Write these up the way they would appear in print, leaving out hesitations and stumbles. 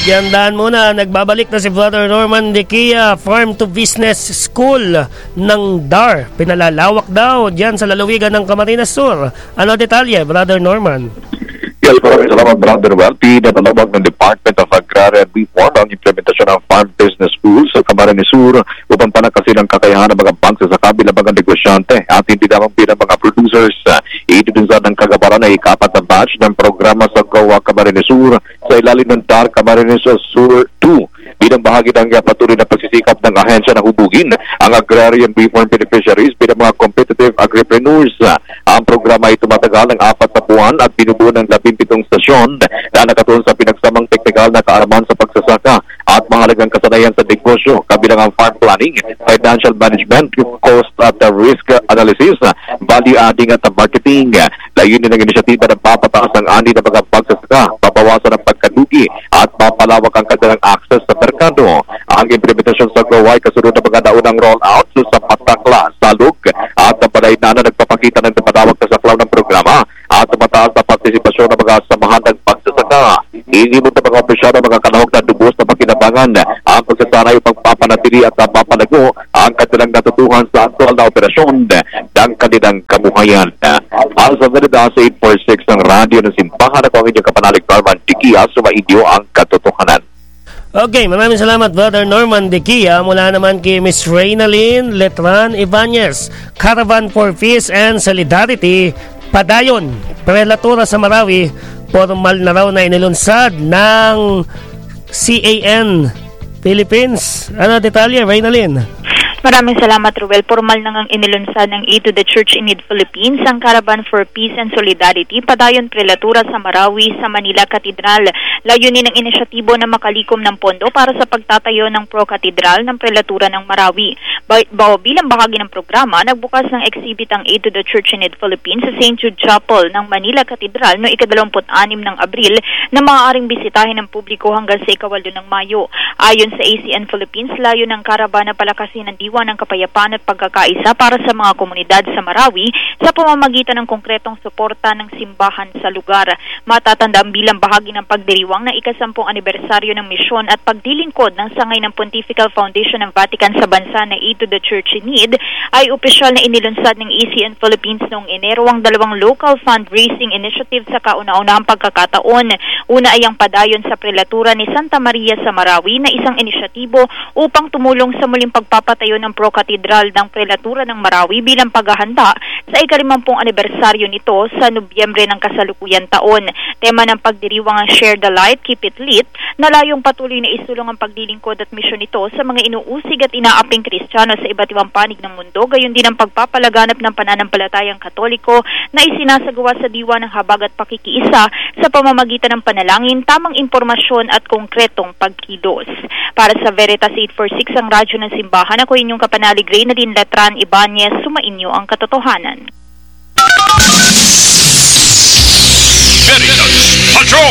Diandaan muna, nagbabalik na si Brother Norman Diquia, Farm to Business School ng DAR. Pinalalawak daw diyan sa lalawigan ng Camarines Sur. Ano detalye, Brother Norman? Yes, maraming salamat, Brother Walty. Natalawag ng Department of Agrarian Reform ang implementasyon ng Farm Business School sa Camarines Sur upang panakasilang kakayahan ng mga pagsasaka bilang mga negosyante at hindi lamang bilang mga producers. Itinunsad ng kagabaran ay ikapat na batch ng programa sa Gawa Camarines Sur sa ilalim ng DAR Camarines Sur 2. Bilang bahagi ng patuloy na pagsisikap ng ahensya na hubugin ang agrarian reform beneficiaries bilang mga competitive agripreneurs. Ang programa ay tumatagal ng 4 na buwan at binubuo ng 17 stasyon na nakatuon sa pinagsamang teknikal na kaalaman sa pagsasaka at mahalagang kasanayan sa negosyo, kabilang ang farm planning, financial management, cost at risk analysis, value adding at marketing. Layunin ng inisyatiba na papataas ang ani ng mga pagsasaka, pabawasan ang pagkadugi at mapalawak ang kanilang access sa merkado. Ang implementasyon sa GOA ay kasunod ng mga naunang rollout sa Patakla, Salug at Balay na nagpapakita ng napadawag na saklaw ng programa at mataas na partisipasyon ng mga samahan ng pagsasaka. Isinimot ng mga opisyal ng mga kanahog na dubos na pakinabangan ang pagsasanay upang papanatili at mapapalago ang kanilang natutuhan sa aktual na operasyon ng kanilang kabuhayan. Para sa Salida sa 846 ng radyo ng Simbahan, ako ang inyong kapanalig Norman Diquia, sumainyo ang katotohanan. Okay, maraming salamat, Brother Norman Diquia. Mula naman kay Miss Reynalyn Letran Ibanez, Caravan for Peace and Solidarity, Padayon, Prelatura sa Marawi, formal na raw na inilunsad ng CAN Philippines. Ano detalye, Reynalyn? Maraming salamat, Ruel. Formal nang ang inilunsad ng Aid to the Church in Need Philippines ang Caravan for Peace and Solidarity, Padayon Prelatura sa Marawi sa Manila Cathedral. Layunin ng inisyatibo na makalikom ng pondo para sa pagtatayo ng Pro-Cathedral ng Prelatura ng Marawi. Bilang bahagi ng programa, nagbukas ng exhibit ang Aid to the Church in Need Philippines sa St. Jude Chapel ng Manila Cathedral noong 26 ng Abril na maaaring bisitahin ng publiko hanggang sa 8 ng Mayo. Ayon sa ACN Philippines, layo ng Caravan na palakasin ng diwa ng kapayapaan at pagkakaisa para sa mga komunidad sa Marawi sa pamamagitan ng konkretong suporta ng simbahan sa lugar. Matatandaan bilang bahagi ng pagdiriwang ng ika-10 anibersaryo ng misyon at pagdilingkod ng sangay ng Pontifical Foundation ng Vatican sa bansa na Aid to the Church in Need, ay opisyal na inilunsad ng ACN Philippines noong Enero ang 2 local fundraising initiative sa kauna-unahang pagkakataon. Una ay ang padayon sa Prelatura ni Santa Maria sa Marawi na isang inisyatibo upang tumulong sa muling pagpapatayo ng Pro-Cathedral ng Prelatura ng Marawi bilang paghahanda sa ika-50 anibersaryo nito sa Nobyembre ng kasalukuyang taon. Tema ng pagdiriwang ang Share the Light, Keep it Lit, na layong patuloy na isulong ang paglilingkod at misyon nito sa mga inuusig at inaaping Kristiyano sa iba't ibang panig ng mundo, gayon din ang pagpapalaganap ng pananampalatayang Katoliko na isinasagawa sa diwa ng habag at pakikiisa sa pamamagitan ng panalangin, tamang impormasyon at konkretong pagkilos. Para sa Veritas 846 ang radyo ng Simbahan, ako inyong kapanalig Reynalyn Letran Ibanez, sumainyo ang katotohanan. Veritas Patrol!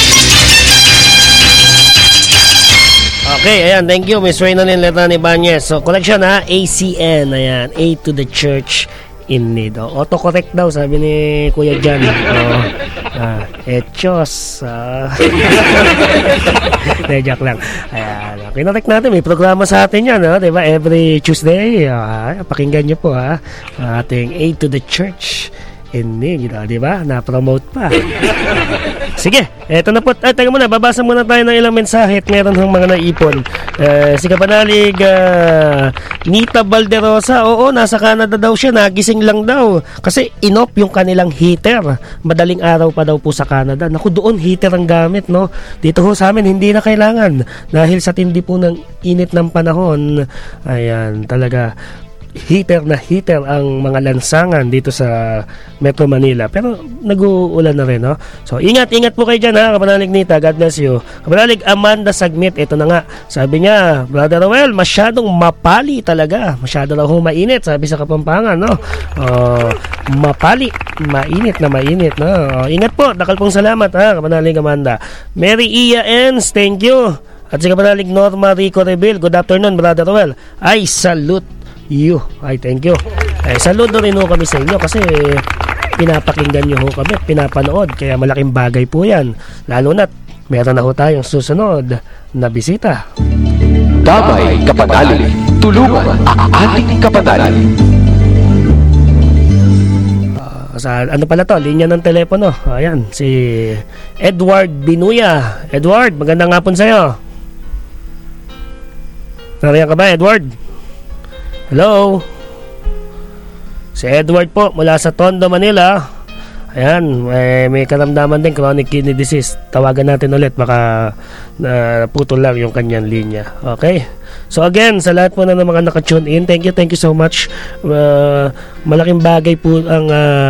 Okay, ayan, thank you, Miss Reynalyn Letran Ibanez. So, collection ha, ACN, ayan, Aid to the Church in Need. Autocorrect daw, sabi ni Kuya Jan. Echos. Joke lang. Ayan, kinarek natin, may programa sa atin yan, diba? Every Tuesday, pakinggan nyo po, ating Aid to the Church in Need, diba? Na-promote pa. Sige, eto na po. Teka muna, babasa muna tayo ng ilang mensahe at meron ng mga naipon. Si Kapanalig Nita Valderosa, oo, nasa Canada daw siya, nagising lang daw kasi inop yung kanilang heater. Madaling araw pa daw po sa Canada. Naku, doon heater ang gamit, no? Dito ho sa amin hindi na kailangan dahil sa tindi po ng init ng panahon. Ayan, talaga heater ang mga lansangan dito sa Metro Manila, pero nag-uulan na rin, no? So ingat po kayo dyan, ha, Kapanalig Nita, God bless you. Kapanalig Amanda Sagmit, ito na nga, sabi niya, Brother Roel, masyadong mapali talaga, masyado na mainit, sabi sa Kapampangan, no? Mapali, mainit, no? Ingat po, dakal pong salamat, ha, Kapanalig Amanda. Mary Ia Ens, thank you. At si Kapanalig Norma Rico Rebel, good afternoon, Brother Roel. I salute you. Ay, thank you. Saludo rin ho kami sa inyo kasi pinapakinggan nyo ho kami, pinapanood, kaya malaking bagay po yan. Lalo na meron na ho tayong susunod na bisita. Damay Kapanali, tulungan ang ating kapanali. Sa ano pala to, linya ng telepono. Ayan, si Edward Binuya. Edward, magandang hapon sa'yo. Nariyan ka ba, Edward? Hello? Si Edward po mula sa Tondo, Manila. Ayan, may karamdaman din, chronic kidney disease. Tawagan natin ulit, baka putol lang yung kanyang linya. Okay? So again, sa lahat po na ng mga naka-tune in, thank you so much. Malaking bagay po ang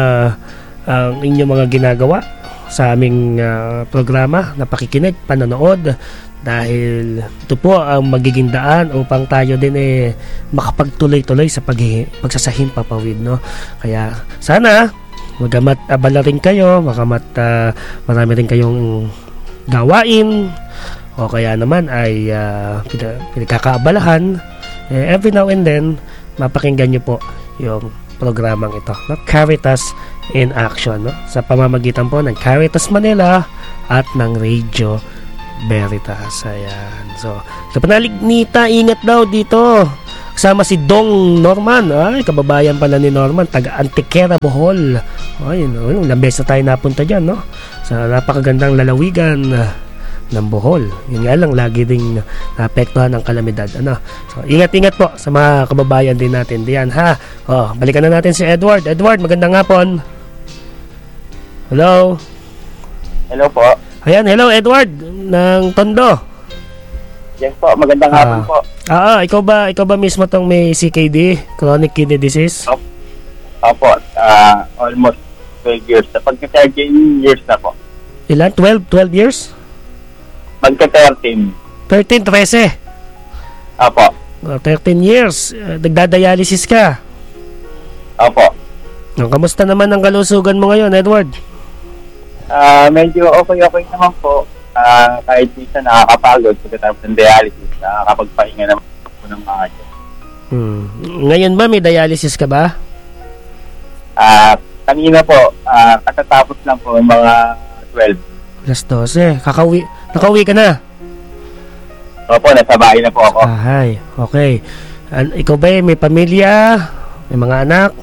inyong mga ginagawa sa aming programa na pakikinig, panonood. Dahil ito po ang magiging daan upang tayo din makapagtuloy-tuloy sa pagsasahim papawid, no? Kaya sana magamat abala rin kayo, magamat marami rin kayong gawain o kaya naman ay pinagkakaabalahan, every now and then mapakinggan nyo po yung programang ito, no? Caritas in Action, no? Sa pamamagitan po ng Caritas Manila at ng Radio Veritas. Ayan. So, Kapanalig Nita, ingat daw dito. Kasama si Dong Norman. Ay, kababayan pala ni Norman, taga Antequera, Bohol. Ay, ilang beses na tayo napunta dyan, no? Sa napakagandang lalawigan ng Bohol. Yun nga lang, lagi ding naapektuhan ng kalamidad. Ano? So, ingat-ingat po sa mga kababayan din natin diyan, ha? Balikan na natin si Edward. Edward, magandang hapon. Hello? Hello po. Ayan, hello Edward ng Tondo. Yes po, magandang hapon po. Ikaw ba mismo tong may CKD, chronic kidney disease? Opo, almost 12 years. Pagka-13 years na po. Ilan? 12 years? Pagka-13. 13. Opo. 13 years. Nagdadialysis ka. Opo. Kamusta naman ang kalusugan mo ngayon, Edward? Medyo okay naman po. Kahit minsan nakakapagod pagkatapos ng dialysis, nakakapagpahinga naman po ng mga dyan. Ngayon ba may dialysis ka ba? Kanina po, katatapos lang po mga 12. Alas 12. Nakauwi ka na? Opo, nasa bahay na po ako. Ay, okay. Ikaw ba may pamilya? May mga anak?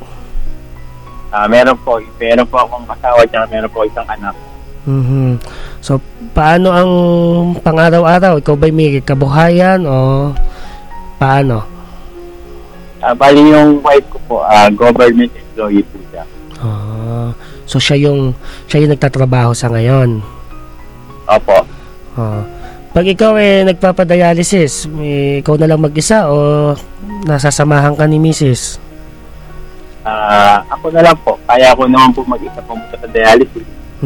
Meron po akong asawa at meron po isang anak. So, paano ang pang-araw-araw? Ikaw ba may kabuhayan o paano? Bali yung wife ko po, government employee po siya. So siya yung nagtatrabaho sa ngayon? Opo. Pag ikaw nagpapadialysis, ikaw na lang mag-isa o nasasamahan ka ni Mrs.? Ako na lang po. Kaya ako naman po mag-isa pumunta sa dialysis.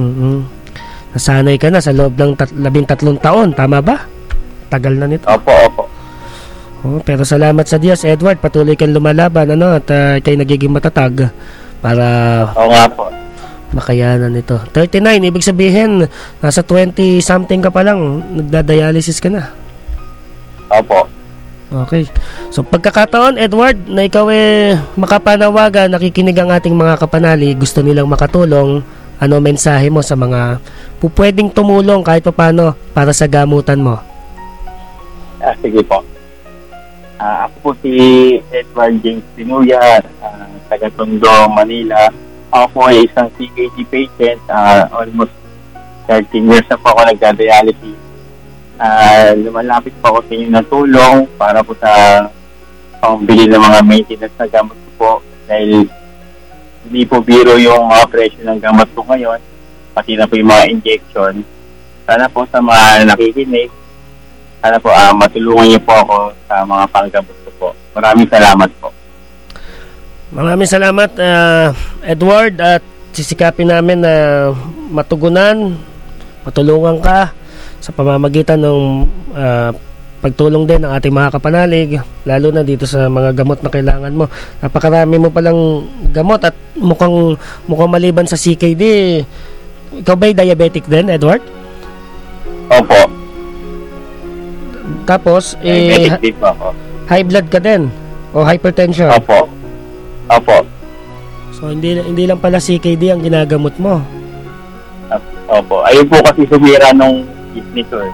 Nasanay ka na sa loob ng 13 taon, tama ba? Tagal na nito. Opo. Pero salamat sa Diyos, Edward. Patuloy kang lumalaban, at kayo nagiging matatag para nga po. makayanan ito. 39, ibig sabihin, nasa 20-something ka pa lang, nagdadialysis ka na. Opo. Okay. So pagkakataon, Edward, na ikaw makapanawagan, nakikinig ang ating mga kapanali, gusto nilang makatulong, ano mensahe mo sa mga pupwedeng tumulong kahit paano para sa gamutan mo? Sige po. Ako po si Edward James Binuya, taga Tondo, Manila. Ako po ay isang CKD patient. Almost 13 years na po ako nagda-dialysis. Lumalapit po ako sa inyo ng tulong para po sa pangbili ng mga maintenance na gamot ko po. Dahil hindi po biro yung mga presyo ng gamot ko ngayon, pati na po yung mga injection. Sana po sa mga nakikinig, sana po matulungan niyo po ako sa mga panggamot ko po. Maraming salamat po. Maraming salamat, Edward, at sisikapin namin na matulungan ka sa pamamagitan ng pagtulong din ng ating mga kapanalig, lalo na dito sa mga gamot na kailangan mo. Napakarami mo palang gamot at mukhang maliban sa CKD. Ikaw ba'y diabetic din, Edward? Opo. Tapos, diabetic din po ako. High blood ka din? O hypertension? Opo. So, hindi lang pala CKD ang ginagamot mo? Opo. Ayun po kasi sumira nung kidney, sir.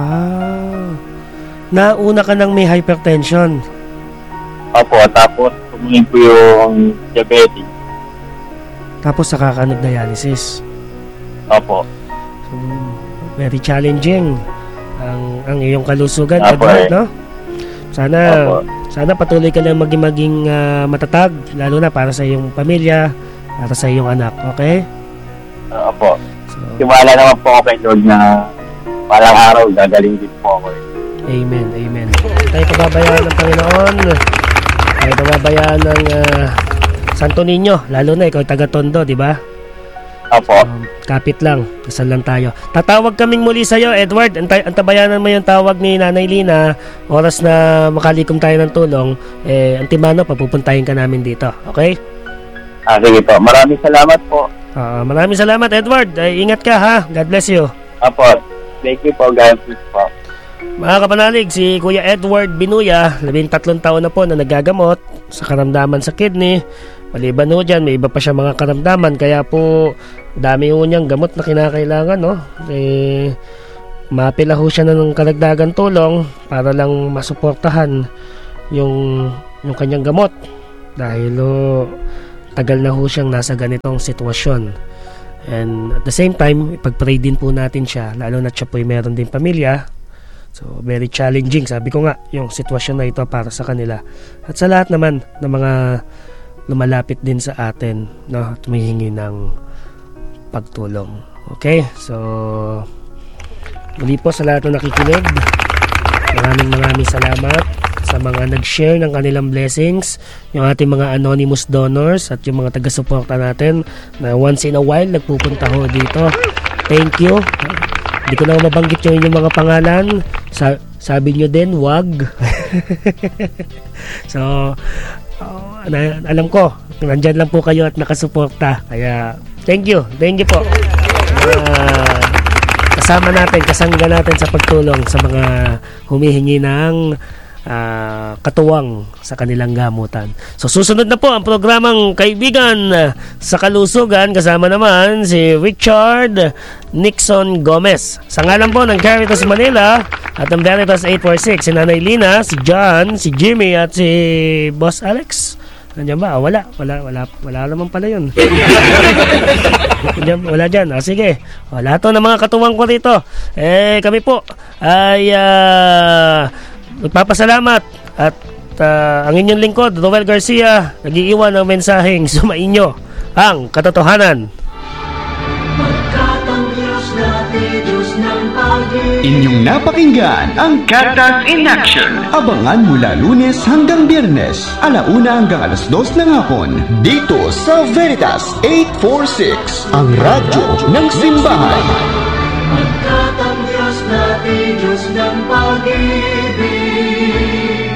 Nauna ka ng may hypertension. Opo, tapos tumingin po yung diabetes. Tapos saka ka nag-dialysis. Opo. So, very challenging ang iyong kalusugan, Opo, Edward, no? Opo. Sana patuloy ka lang maging matatag, lalo na para sa iyong pamilya, para sa iyong anak, okay? Opo. So, Tiwala naman po ako kay Lord na palang araw gagaling din po ako. amen, amen. Tayo pababayaan ng Panginoon. Tayo pababayaan ng Santo Niño, lalo na ikaw taga-Tondo, di ba? Opo. Kapit lang, kasal lang tayo. Tatawag kaming muli sa'yo, Edward. Antabayanan mo yung tawag ni Nanay Lina. Oras na makalikom tayo ng tulong, antimano, papupuntahin ka namin dito. Okay? Sige po. Maraming salamat po. Maraming salamat, Edward. Ingat ka, ha? God bless you. Opo. Thank you po. God bless po. Mga kapanalig, si Kuya Edward Binuya, 13 taon na po na nagagamot sa karamdaman sa kidney. Maliban ho dyan, may iba pa siya mga karamdaman, kaya po dami ho niyang gamot na kinakailangan, no? Mapila ho siya ng karagdagan tulong para lang masuportahan yung kanyang gamot dahil tagal na ho siyang nasa ganitong sitwasyon. And at the same time, ipag-pray din po natin siya, lalo na siya po ay meron din pamilya. So very challenging, sabi ko nga, yung sitwasyon na ito para sa kanila at sa lahat naman ng mga lumalapit din sa atin, no, tumihingi ng pagtulong. Okay, so muli po sa lahat na nakikinig, maraming salamat sa mga nag-share ng kanilang blessings, yung ating mga anonymous donors at yung mga taga-suporta natin na once in a while nagpupunta ho dito. Thank you. Hindi ko na mabanggit yung inyong mga pangalan. Sabi nyo din, wag. So alam ko, nandyan lang po kayo at nakasuporta. Kaya, thank you po. Kasama natin, kasangga natin sa pagtulong sa mga humihingi ng katuwang sa kanilang gamutan. So, susunod na po ang programang Kaibigan sa Kalusugan. Kasama naman si Richard Nixon Gomez. Sa ngalan po ng Caritas Manila at ng Veritas 846, si Nanay Lina, si John, si Jimmy at si Boss Alex. Nandiyan ba? Wala naman pala yun. Wala dyan. Sige. Wala to ng mga katuwang ko rito. Kami po ay magpapasalamat at ang inyong lingkod, Roel Garcia, nag-iiwan ng mensaheng sumainyo ang katotohanan. Inyong napakinggan ang Caritas in Action. Abangan mula Lunes hanggang Biyernes, 1:00 hanggang 2:00 ng hapon, dito sa Veritas 846, ang radyo ng simbahan. Magkatang Diyos natin, Diyos ng pag-ibig,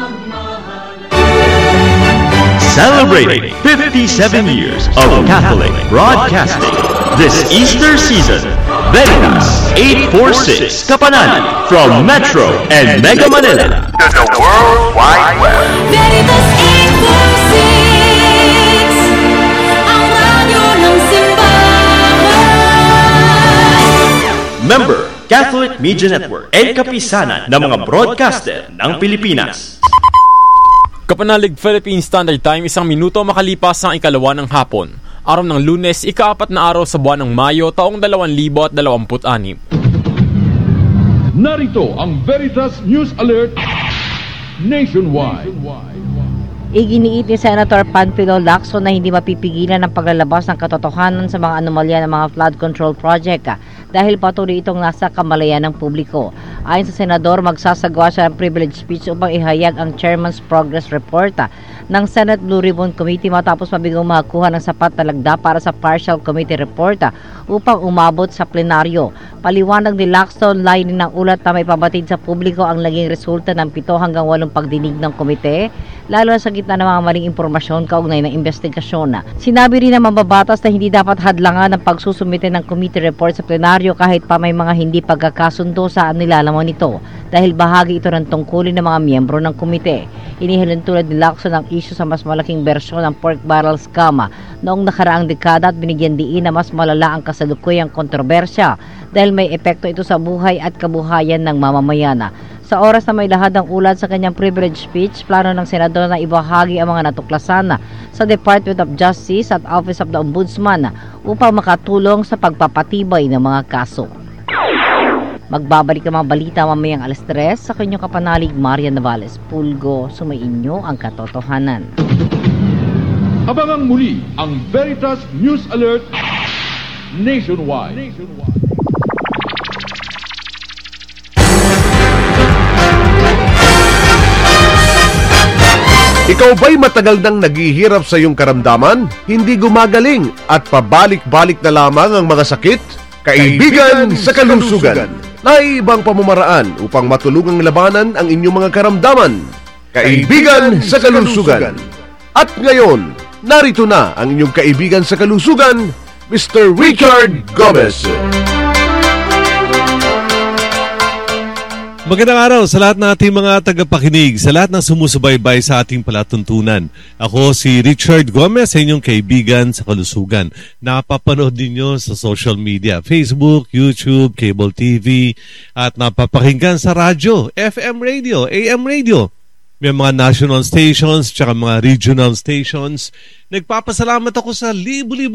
celebrating 57 years of Catholic broadcasting. This Easter season, Veritas 846 Kapanan from Metro and Mega Manila to the World Wide Web. Veritas 846, ang radyo ng simbahan. Member, Catholic Media Network and kapisanan ng mga broadcaster ng Pilipinas. Kapanalig Philippine Standard Time, 1 minuto makalipas ang 2:00 ng hapon. Araw ng Lunes, 4 na araw sa buwan ng Mayo, taong 2026. Narito ang Veritas News Alert Nationwide. Iginiit ni Senator Panfilo Lacson na hindi mapipigilan ang paglalabas ng katotohanan sa mga anomalya ng mga flood control project dahil patuloy itong nasa kamalayan ng publiko. Ayon sa senador, magsasagawa siya ng privilege speech upang ihayag ang Chairman's Progress Report ng Senate Blue Ribbon Committee matapos mabigong makakuha ng sapat na lagda para sa Partial Committee Report upang umabot sa plenaryo. Paliwanag ni Lacson, layunin ng ulat na may pabatid sa publiko ang naging resulta ng 7 hanggang 8 pagdinig ng komite, lalo sa gitna ng mga maling impormasyon kaugnay ng investigasyon. Sinabi rin ng mababatas na hindi dapat hadlangan ang pagsusumite ng committee report sa plenaryo kahit pa may mga hindi pagkakasundo sa nilalaman nito dahil bahagi ito ng tungkulin ng mga miyembro ng komite. Inihalin tulad ni Lacson ang isyu sa mas malaking bersyon ng pork barrel scam noong nakaraang dekada at binigyan diin na mas malala ang kasalukuyang kontrobersya dahil may epekto ito sa buhay at kabuhayan ng mamamayan. Sa oras na may lahad ng ulat sa kanyang privilege speech, plano ng senador na ibahagi ang mga natuklasan sa Department of Justice at Office of the Ombudsman upang makatulong sa pagpapatibay ng mga kaso. Magbabalik ang mga balita mamayang alas 3 sa kanyang kapanalig Marian Navales. Pulgo, sumainyo ang katotohanan. Abangang muli ang Veritas News Alert Nationwide. Ikaw ba'y matagal nang naghihirap sa iyong karamdaman? Hindi gumagaling at pabalik-balik na lamang ang mga sakit? Kaibigan sa Kalusugan. Naibang pamamaraan upang matulungang labanan ang inyong mga karamdaman. Kaibigan sa Kalusugan. At ngayon, narito na ang inyong kaibigan sa Kalusugan, Mr. Richard Gomez. Magandang araw sa lahat ng ating mga tagapakinig, sa lahat ng sumusubaybay sa ating palatuntunan. Ako si Richard Gomez, sa inyong kaibigan sa Kalusugan. Napapanood ninyo sa social media, Facebook, YouTube, Cable TV, at napapakinggan sa radyo, FM radio, AM radio. May mga national stations, tsaka mga regional stations. Nagpapasalamat ako sa libo-libo